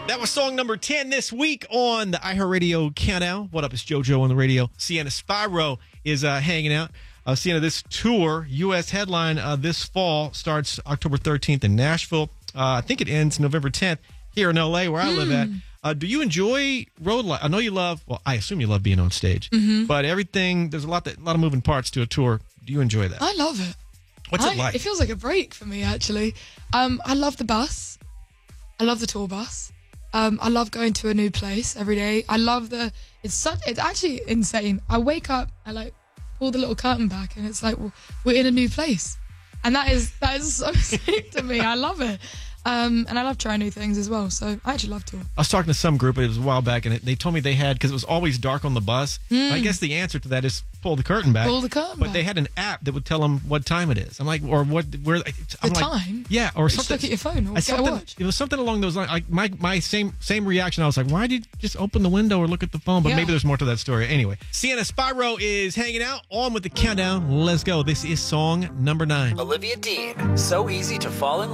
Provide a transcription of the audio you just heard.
That was song number 10 this week on the iHeartRadio Countdown. What up? It's JoJo on the radio. Sienna Spyro is hanging out. Sienna, this tour, U.S. headline this fall, starts October 13th in Nashville. I think it ends November 10th here in L.A., where I live at. Do you enjoy road life? I know you love, well, I assume you love being on stage. But everything, there's a lot of moving parts to a tour. Do you enjoy that? I love it. What's it like? It feels like a break for me, actually. I love the bus. I love the tour bus. I love going to a new place every day. I love it's actually insane. I wake up, I pull the little curtain back, and it's like we're in a new place, and that is so sick to me. I love it. And I love trying new things as well. So I actually love tour. I was talking to some group, it was a while back, and they told me they had, because it was always dark on the bus. I guess the answer to that is pull the curtain back. Pull the curtain But back. they had an app that would tell them what time it is. I'm like, or what, where, I'm The like, time? Yeah, or Just something. look at your phone or get a watch. It was something along those lines. My same reaction. I was like, why did you just open the window or look at the phone? But maybe there's more to that story. Anyway, Sienna Spyro is hanging out on with the countdown. Let's go. This is song number 9. Olivia Dean, So Easy to Fall in